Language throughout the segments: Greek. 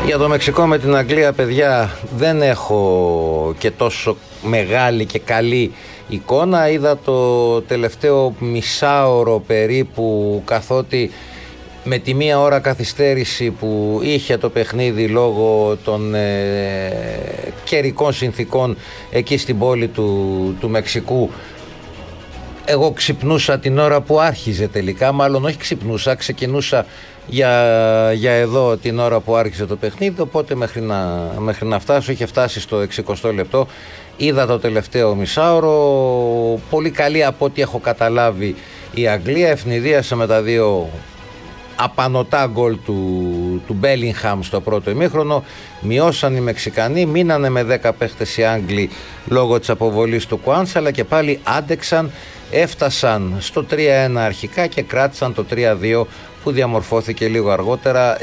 Για το Μεξικό με την Αγγλία, παιδιά, δεν έχω και τόσο μεγάλη και καλή εικόνα. Είδα το τελευταίο μισάωρο περίπου, καθότι με τη μία ώρα καθυστέρηση που είχε το παιχνίδι λόγω των καιρικών συνθήκων εκεί στην πόλη του Μεξικού, εγώ ξυπνούσα την ώρα που άρχιζε τελικά, μάλλον όχι ξυπνούσα, ξεκινούσα για εδώ την ώρα που άρχισε το παιχνίδι, οπότε μέχρι να φτάσω, είχε φτάσει στο 60 λεπτό, είδα το τελευταίο μισάωρο, πολύ καλή από ό,τι έχω καταλάβει η Αγγλία, ευνηδίασε με τα δύο απανωτά γκολ του Μπέλιγχαμ στο πρώτο ημίχρονο, μειώσαν οι Μεξικανοί, μείνανε με 10 παίχτες οι Άγγλοι λόγω της αποβολής του Κουάνς, αλλά και πάλι άντεξαν, έφτασαν στο 3-1 αρχικά και κράτησαν το 3-2 που διαμορφώθηκε λίγο αργότερα.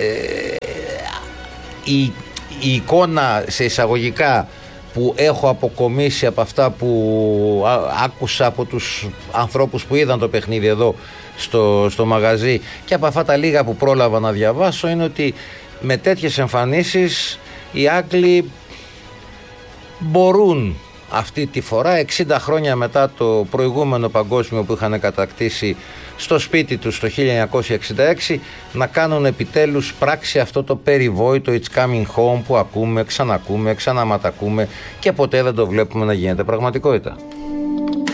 Η εικόνα σε εισαγωγικά που έχω αποκομίσει από αυτά που άκουσα από τους ανθρώπους που είδαν το παιχνίδι εδώ στο μαγαζί και από αυτά τα λίγα που πρόλαβα να διαβάσω, είναι ότι με τέτοιες εμφανίσεις οι Άγγλοι μπορούν αυτή τη φορά, 60 χρόνια μετά το προηγούμενο παγκόσμιο που είχαν κατακτήσει στο σπίτι τους το 1966, να κάνουν επιτέλους πράξη αυτό το περιβόητο It's coming home που ακούμε, ξανακούμε, ξαναματακούμε και ποτέ δεν το βλέπουμε να γίνεται πραγματικότητα.